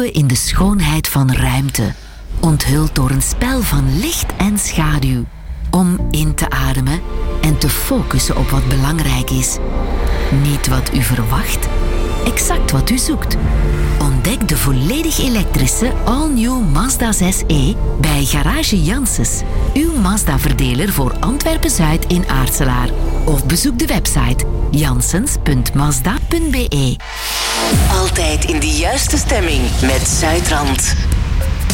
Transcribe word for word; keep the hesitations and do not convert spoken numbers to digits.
proeven in de schoonheid van ruimte, onthuld door een spel van licht en schaduw. Om in te ademen en te focussen op wat belangrijk is. Niet wat u verwacht, exact wat u zoekt. Ontdek de volledig elektrische all-new Mazda zes e bij Garage Janssens, uw Mazda-verdeler voor Antwerpen-Zuid in Aartselaar. Of bezoek de website janssens punt mazda punt be. Altijd in de juiste stemming met Zuidrand.